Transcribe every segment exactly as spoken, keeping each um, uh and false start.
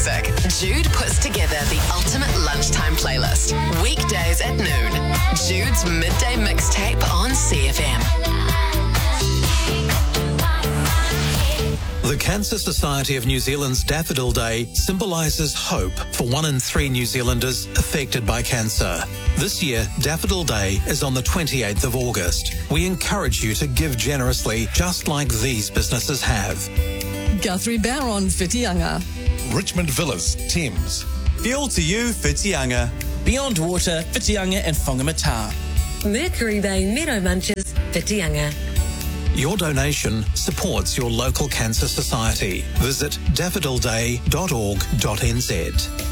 music. Jude puts together the ultimate lunchtime playlist. Weekdays at noon. Jude's Midday Mixtape on C F M. The Cancer Society of New Zealand's Daffodil Day symbolises hope for one in three New Zealanders affected by cancer. This year, Daffodil Day is on the twenty-eighth of August. We encourage you to give generously, just like these businesses have. Guthrie Barron, Whitianga. Richmond Villas, Thames. Fuel to You, Whitianga. Beyond Water, Whitianga and Whangamata. Mercury Bay Meadow Munches, Whitianga. Your donation supports your local cancer society. Visit daffodil day dot org dot n z.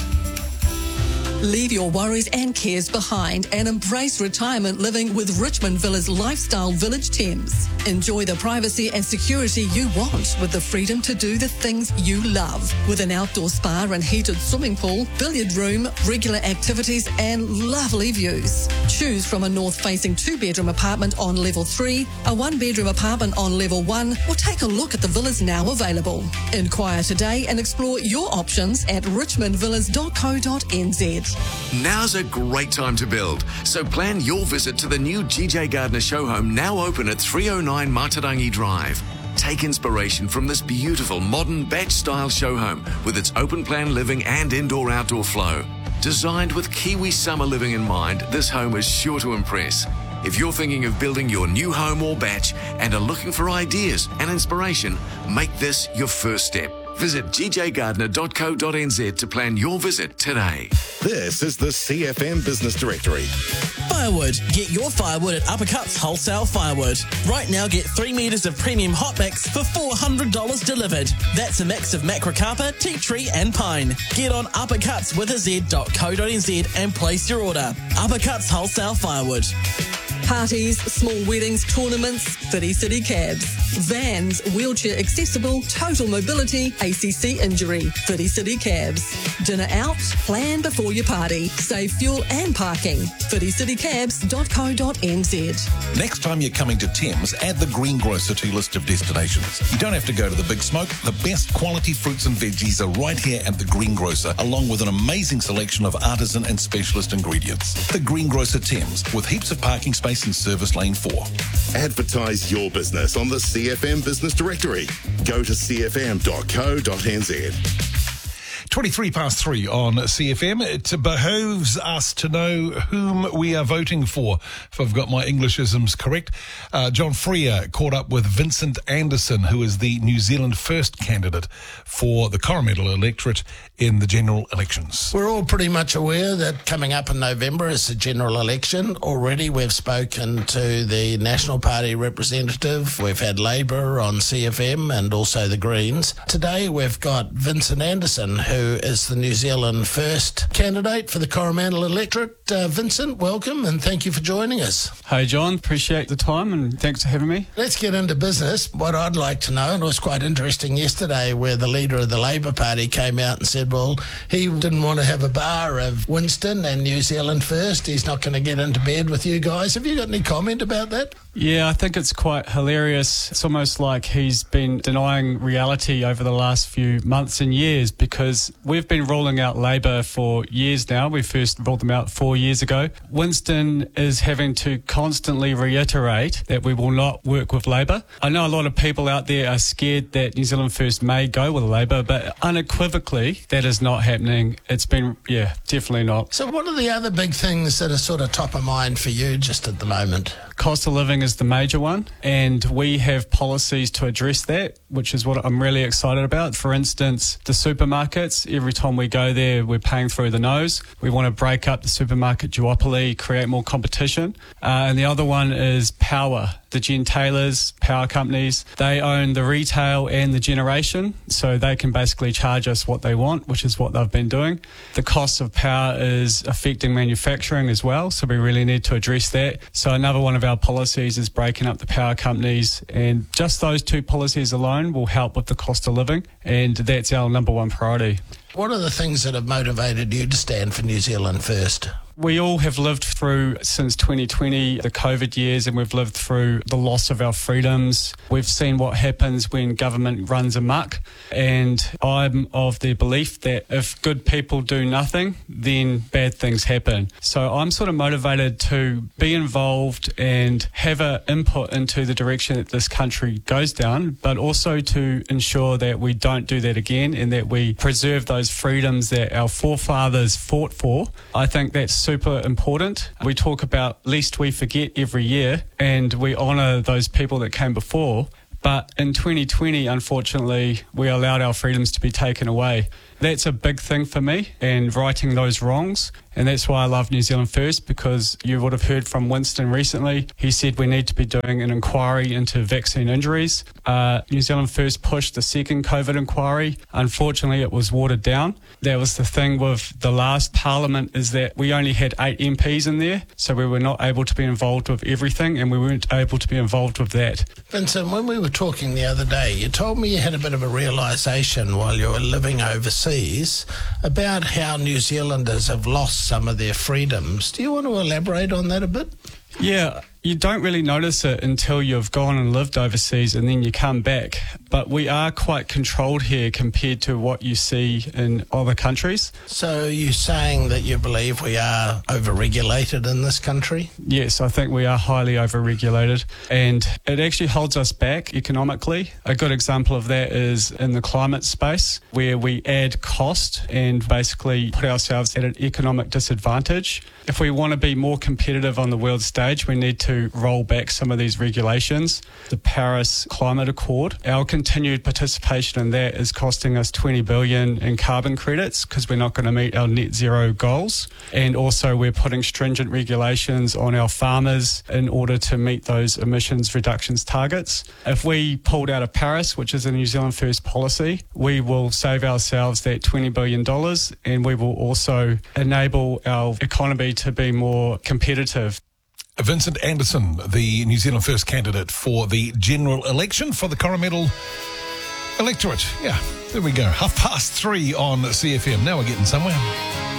Leave your worries and cares behind and embrace retirement living with Richmond Villas Lifestyle Village Thames. Enjoy the privacy and security you want with the freedom to do the things you love. With an outdoor spa and heated swimming pool, billiard room, regular activities and lovely views. Choose from a north-facing two-bedroom apartment on level three, a one-bedroom apartment on level one, or take a look at the villas now available. Inquire today and explore your options at richmond villas dot co dot n z. Now's a great time to build, so plan your visit to the new G J Gardner show home, now open at three oh nine Matarangi Drive. Take inspiration from this beautiful modern batch-style show home with its open-plan living and indoor-outdoor flow. Designed with Kiwi summer living in mind, this home is sure to impress. If you're thinking of building your new home or batch and are looking for ideas and inspiration, make this your first step. Visit g j gardner dot co dot n z to plan your visit today. This is the C F M Business Directory. Firewood. Get your firewood at Uppercuts Wholesale Firewood. Right now, get three metres of premium hot mix for four hundred dollars delivered. That's a mix of macrocarpa, tea tree and pine. Get on uppercuts with a z dot co dot n z and place your order. Uppercuts Wholesale Firewood. Parties, small weddings, tournaments, City City Cabs. Vans, wheelchair accessible, total mobility, A C C injury, City City Cabs. Dinner out, plan before your party. Save fuel and parking. city city cabs dot co dot n z. Next time you're coming to Thames, add the Greengrocer to your list of destinations. You don't have to go to the big smoke. The best quality fruits and veggies are right here at the Greengrocer, along with an amazing selection of artisan and specialist ingredients. The Greengrocer Thames, with heaps of parking space in Service Lane four. Advertise your business on the C F M Business Directory. Go to c f m dot co dot n z. twenty-three past three on C F M. It behoves us to know whom we are voting for, if I've got my Englishisms correct. Uh, John Freer caught up with Vincent Anderson, who is the New Zealand First candidate for the Coromandel electorate in the general elections. We're all pretty much aware that coming up in November is the general election. Already we've spoken to the National Party representative. We've had Labour on C F M and also the Greens. Today we've got Vincent Anderson, who is the New Zealand First candidate for the Coromandel electorate. Uh, Vincent, welcome and thank you for joining us. Hey John, appreciate the time and thanks for having me. Let's get into business. What I'd like to know, and it was quite interesting yesterday where the leader of the Labour Party came out and said, well, he didn't want to have a bar of Winston and New Zealand First. He's not going to get into bed with you guys. Have you got any comment about that? Yeah, I think it's quite hilarious. It's almost like he's been denying reality over the last few months and years, because we've been rolling out Labour for years now. We first rolled them out four years ago. Winston is having to constantly reiterate that we will not work with Labour. I know a lot of people out there are scared that New Zealand First may go with Labour, but unequivocally that is not happening. It's been, yeah, definitely not. So what are the other big things that are sort of top of mind for you just at the moment? Cost of living is the major one, and we have policies to address that, which is what I'm really excited about. For instance, the supermarkets, every time we go there, we're paying through the nose. We want to break up the supermarket duopoly, create more competition. Uh, and the other one is power. The gentailers, power companies, they own the retail and the generation, so they can basically charge us what they want, which is what they've been doing. The cost of power is affecting manufacturing as well, so we really need to address that. So another one of our policies is breaking up the power companies, and just those two policies alone will help with the cost of living, and that's our number one priority. What are the things that have motivated you to stand for New Zealand first? We all have lived through, since twenty twenty, the COVID years, and we've lived through the loss of our freedoms. We've seen what happens when government runs amok, and I'm of the belief that if good people do nothing, then bad things happen. So I'm sort of motivated to be involved and have an input into the direction that this country goes down, but also to ensure that we don't do that again and that we preserve those freedoms that our forefathers fought for. I think that's super important. We talk about lest we forget every year, and we honour those people that came before. But in twenty twenty, unfortunately, we allowed our freedoms to be taken away. That's a big thing for me, and righting those wrongs. And that's why I love New Zealand First, because you would have heard from Winston recently. He said we need to be doing an inquiry into vaccine injuries. Uh, New Zealand First pushed the second COVID inquiry. Unfortunately, it was watered down. That was the thing with the last parliament, is that we only had eight M Ps in there, so we were not able to be involved with everything, and we weren't able to be involved with that. Vincent, when we were talking the other day, you told me you had a bit of a realisation while you were living overseas about how New Zealanders have lost some of their freedoms. Do you want to elaborate on that a bit? Yeah, you don't really notice it until you've gone and lived overseas and then you come back. But we are quite controlled here compared to what you see in other countries. So you're saying that you believe we are over-regulated in this country? Yes, I think we are highly over-regulated, and it actually holds us back economically. A good example of that is in the climate space, where we add cost and basically put ourselves at an economic disadvantage. If we want to be more competitive on the world stage, we need to roll back some of these regulations. The Paris Climate Accord, our continued participation in that is costing us twenty billion dollars in carbon credits because we're not going to meet our net zero goals. And also we're putting stringent regulations on our farmers in order to meet those emissions reductions targets. If we pulled out of Paris, which is a New Zealand First policy, we will save ourselves that twenty billion dollars, and we will also enable our economy to be more competitive. Vincent Anderson, the New Zealand First candidate for the general election for the Coromandel electorate. Yeah, there we go. Half past three on C F M. Now we're getting somewhere.